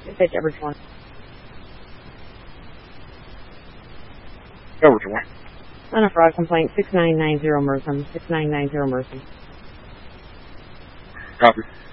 Dispatch Everett 1. Everett 1. On a fraud complaint, 6990 Merson. 6990 Merson. Copy.